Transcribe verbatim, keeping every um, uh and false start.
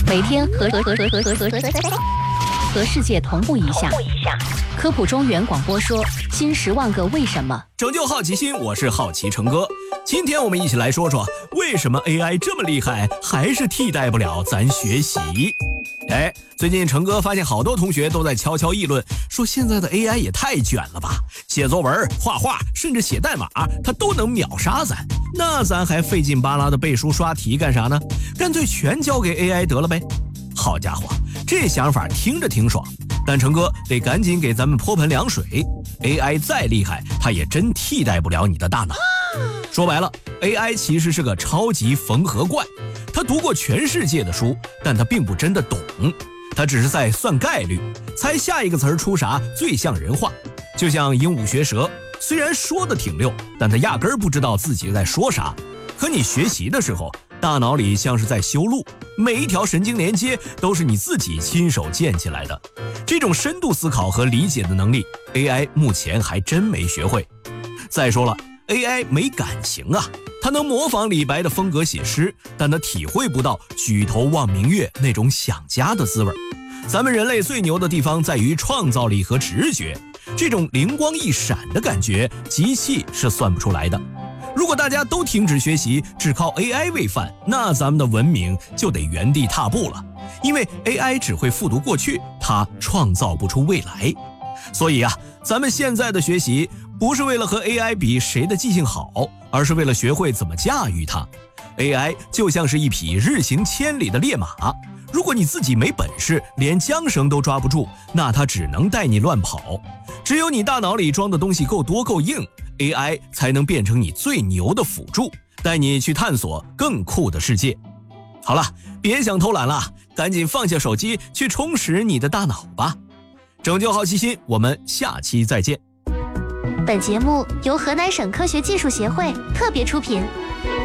每天和和和和和和和和和世界同步一下。科普中原广播说新十万个为什么， 拯救好奇心，我是好奇成哥。今天我们一起来说说为什么 A I 这么厉害，还是替代不了咱学习。哎，最近成哥发现好多同学都在悄悄议论，说现在的 A I 也太卷了吧，写作文、画画，甚至写代码，它都能秒杀咱。那咱还费劲巴拉的背书刷题干啥呢？干脆全交给 A I 得了呗。好家伙，这想法听着挺爽，但成哥得赶紧给咱们泼盆凉水。A I 再厉害，它也真替代不了你的大脑。说白了 ，A I 其实是个超级缝合怪。他读过全世界的书，但他并不真的懂，他只是在算概率，猜下一个词儿出啥最像人话。就像鹦鹉学舌，虽然说的挺溜，但他压根儿不知道自己在说啥。可你学习的时候，大脑里像是在修路，每一条神经连接都是你自己亲手建起来的。这种深度思考和理解的能力 ，A I 目前还真没学会。再说了 ，A I 没感情啊。他能模仿李白的风格写诗，但他体会不到举头望明月那种想家的滋味。咱们人类最牛的地方在于创造力和直觉，这种灵光一闪的感觉，机器是算不出来的。如果大家都停止学习，只靠 A I 喂饭，那咱们的文明就得原地踏步了。因为 A I 只会复读过去，它创造不出未来。所以啊，咱们现在的学习不是为了和 A I 比谁的记性好，而是为了学会怎么驾驭它。A I 就像是一匹日行千里的烈马，如果你自己没本事，连缰绳都抓不住，那它只能带你乱跑。只有你大脑里装的东西够多够硬， A I 才能变成你最牛的辅助，带你去探索更酷的世界。好了，别想偷懒了，赶紧放下手机，去充实你的大脑吧。拯救好奇心，我们下期再见。 本节目由河南省科学技术协会特别出品。